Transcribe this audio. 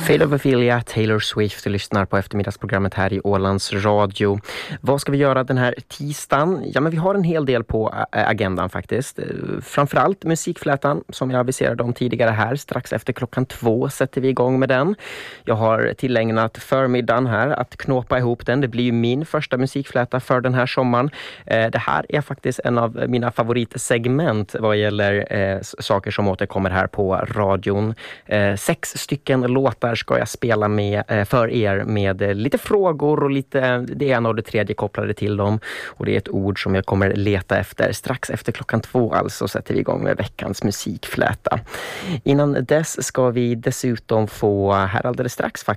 Fade of Ophelia, Taylor Swift lyssnar på eftermiddagsprogrammet här i Ålands Radio. Vad ska vi göra den här tisdagen? Ja, men vi har en hel del på agendan faktiskt. Framförallt musikflätan som jag aviserade om tidigare här. Strax efter 2:00 sätter vi igång med den. Jag har tillägnat förmiddagen här att knåpa ihop den. Det blir ju min första musikfläta för den här sommaren. Det här är faktiskt en av mina favoritsegment vad gäller saker som återkommer här på radion. 6 stycken låtar ska jag spela med för er med lite frågor och lite det ena och det tredje kopplade till dem. Och det är ett ord som jag kommer leta efter. Strax efter 2:00 alltså sätter vi igång med veckans musikfläta. Innan dess ska vi dessutom få här alldeles strax faktiskt